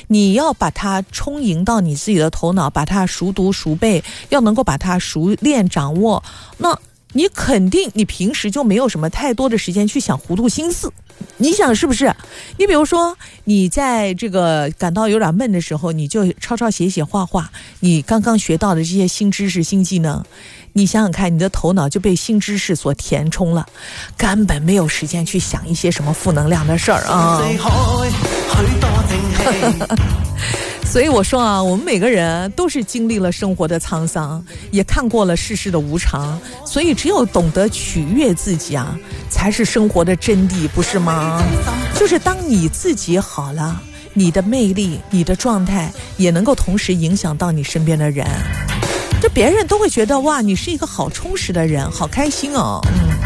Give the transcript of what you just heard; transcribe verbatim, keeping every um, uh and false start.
你要把它充盈到你自己的头脑，把它熟读熟背，要能够把它熟练掌握，那你肯定你平时就没有什么太多的时间去想糊涂心思。你想是不是？你比如说你在这个感到有点闷的时候，你就抄抄写写画画，你刚刚学到的这些新知识新技能，你想想看，你的头脑就被新知识所填充了，根本没有时间去想一些什么负能量的事儿啊。所以我说啊，我们每个人都是经历了生活的沧桑，也看过了世事的无常，所以只有懂得取悦自己啊，才是生活的真谛，不是吗？就是当你自己好了，你的魅力，你的状态也能够同时影响到你身边的人，就别人都会觉得哇，你是一个好充实的人，好开心哦。嗯。